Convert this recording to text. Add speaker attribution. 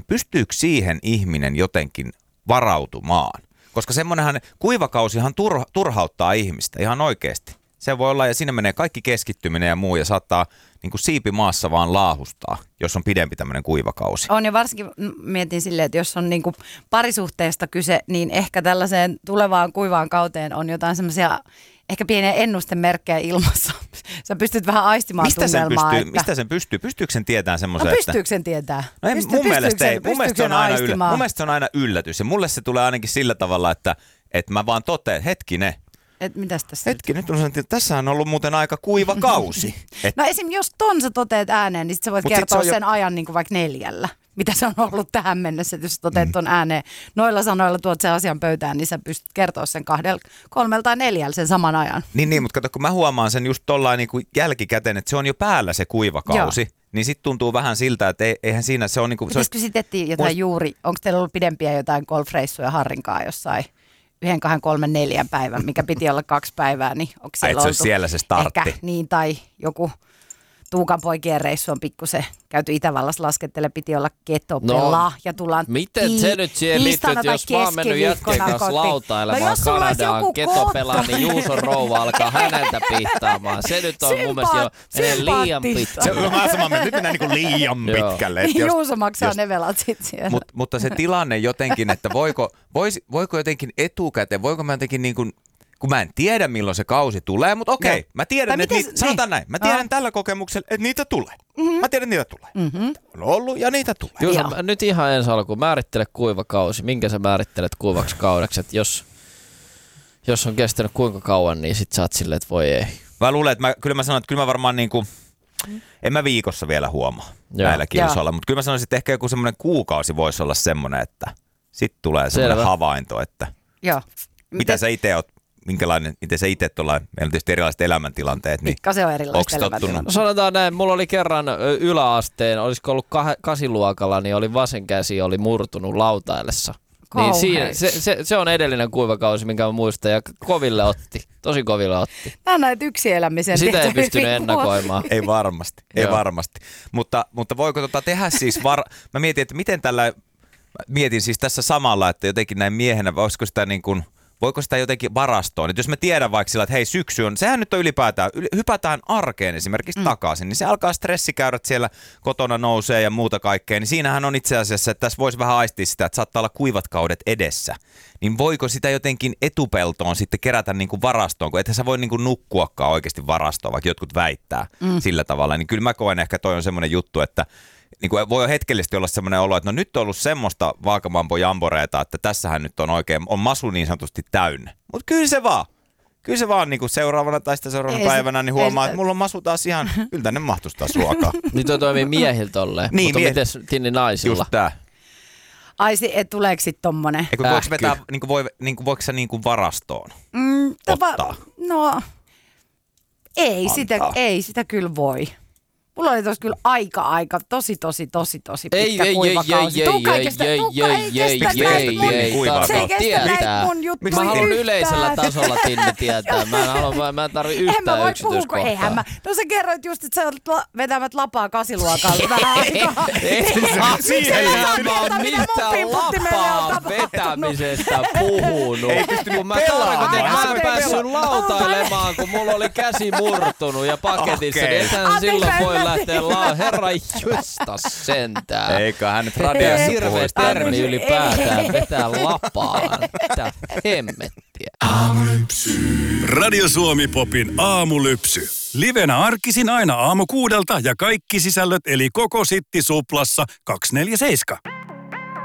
Speaker 1: pystyykö siihen ihminen jotenkin varautumaan? Koska semmoinenhan kuivakausihan turhauttaa ihmistä ihan oikeasti. Se voi olla, ja siinä menee kaikki keskittyminen ja muu, ja saattaa niin kuin siipimaassa vaan laahustaa, jos on pidempi tämmöinen kuivakausi.
Speaker 2: On, ja varsinkin mietin silleen, että jos on niin kuin parisuhteesta kyse, niin ehkä tällaiseen tulevaan kuivaan kauteen on jotain semmoisia ehkä pieniä ennustemerkkejä ilmassa. Sä pystyt vähän aistimaan tunnelmaa.
Speaker 1: Mistä sen pystyy? Pystyykö sen tietämään semmoisen,
Speaker 2: että... pystyykö sen tietää?
Speaker 1: No mun mielestä se on aina yllätys. Ja mulle se tulee ainakin sillä tavalla, että mä vaan totean, hetkinen.
Speaker 2: Mitäs tässä?
Speaker 1: Nyt on sanottu, että tässä on ollut muuten aika kuiva kausi.
Speaker 2: No esim. Jos ton sä toteat ääneen, niin sit sä voit kertoa sen ajan niin kuin vaikka 4. Mitä se on ollut tähän mennessä. Jos sä toteat ton ääneen, noilla sanoilla tuot sen asian pöytään, niin sä pystyt kertoa sen 2, 3 tai 4 sen saman ajan. Niin, mutta kato, kun mä huomaan sen just tollain niin kuin jälkikäteen, että se on jo päällä se kuiva kausi. Joo.
Speaker 1: Niin sit tuntuu vähän siltä, että eihän siinä se on niinku...
Speaker 2: Pitäisikö sit etsiä jotain juuri, onko teillä ollut pidempiä jotain golfreissuja Harrinkaan jossain 1, 2, 3, 4 päivän, mikä piti olla 2 päivää, niin onko siellä oltu...
Speaker 1: siellä se startti.
Speaker 2: Ehkä niin, tai joku Tuukan poikien reissu on pikkusen käyty Itävallassa laskettele, piti olla ketopela ja tullaan
Speaker 3: miten se nyt siihen liittyy, että jos mä oon mennyt jätkien kanssa lautailemaan Kanadaan ketopelaan, niin Juuson rouva alkaa häneltä pihtaamaan. Se nyt on mun mielestä jo liian pitkä.
Speaker 1: Nyt mennään niin kuin liian pitkälle.
Speaker 2: Juuso maksaa ne velat sitten siellä.
Speaker 1: Mutta se tilanne jotenkin, että voiko jotenkin etukäteen, voiko mä jotenkin niin kuin... Kun mä en tiedä, milloin se kausi tulee, mutta okei, mä tiedän, että sanotaan näin, mä tiedän tällä kokemuksella, että niitä tulee. Mä tiedän, että niitä tulee. On ollut ja niitä tulee.
Speaker 3: Juuso, nyt ihan ensi alkuun, määrittele kuiva kausi. Minkä sä määrittelet kuivaksi kaudeksi? Että jos on kestänyt kuinka kauan, niin sit sä oot silleen, että voi ei.
Speaker 1: Mä luulen, että kyllä mä varmaan niinku, en mä viikossa vielä huomaa näillä kilsoilla, mutta kyllä mä sanoisin, että ehkä joku semmoinen kuukausi voisi olla semmoinen, että sit tulee semmoinen havainto, että mitä sä itse oot. Miten sä itse tuolla, meillä on tietysti erilaiset elämäntilanteet, niin
Speaker 2: se on erilaiset
Speaker 1: elämäntilanteet.
Speaker 3: No sanotaan näin, mulla oli kerran yläasteen, olisiko ollut 8-luokalla, niin oli vasen käsi oli murtunut lautaillessa. Niin se on edellinen kuivakausi, minkä mä muistan, ja tosi koville otti.
Speaker 2: Mä näet yksi elämisen.
Speaker 3: Sitä ei pystynyt ennakoimaan.
Speaker 1: Ei varmasti. Mutta voiko tehdä siis, mä mietin, että miten mietin siis tässä samalla, että jotenkin näin miehenä, voisiko sitä niin kuin, voiko sitä jotenkin varastoon? Että jos mä tiedän vaikka sillä, että hei syksy on, sehän nyt on ylipäätään, hypätään arkeen esimerkiksi takaisin, niin se alkaa stressikäyrät siellä kotona nousee ja muuta kaikkea, niin siinähän on itse asiassa, että tässä voisi vähän aistia sitä, että saattaa olla kuivat kaudet edessä. Niin voiko sitä jotenkin etupeltoon sitten kerätä niin kuin varastoon, kun ethän sä voi niin kuin nukkuakaan oikeasti varastoon, vaikka jotkut väittää sillä tavalla. Niin kyllä mä koen ehkä toi on semmoinen juttu, että niin kuin voi hetkellisesti olla semmoinen olo, että no nyt on ollut semmoista vaakamampojamboreita, että tässähän nyt on oikein, on masu niin sanotusti täynnä. Mutta kyllä se vaan niin kuin seuraavana tai sitä seuraavana päivänä niin huomaa, että mulla on masu taas ihan, kyllä tänne mahtuisi taas ruokaa.
Speaker 3: Niin toi toimii miehillä tolleen, niin, mutta mites Tinni naisilla?
Speaker 1: Just tää.
Speaker 2: Tuleeko sitten tommonen?
Speaker 1: Voiko sä niin kuin varastoon ottaa?
Speaker 2: No, ei sitä kyllä voi. Mulla oli tossa kyllä aika tosi pitkä kuivakausi. Tuukka ei kestä mun juttuja.
Speaker 3: Mä haluan yleisellä tasolla Tinni tietää. Mä en tarvi yhtään yksityiskohtaa.
Speaker 2: No sä kerroit just, että sä olet vetämät lapaa 8-luokalla vähän aikaa.
Speaker 3: Mä oon mistään lapaa vetämisestä puhunut.
Speaker 1: Kun
Speaker 3: mä tarkoitin, että mä en päässyt lautailemaan, kun mulla oli käsi murtunut ja paketissa. Niin ethän silloin voi lähteä herra jostas sentään.
Speaker 1: Eiköhän nyt radiossa puhu.
Speaker 3: Hirveä termi ylipäätään vetää lapaan. Mitä hemmettiä.
Speaker 4: Radio Suomi Popin aamulypsy. Livenä arkisin aina aamu 6 ja kaikki sisällöt eli koko Sitti Suplassa 247.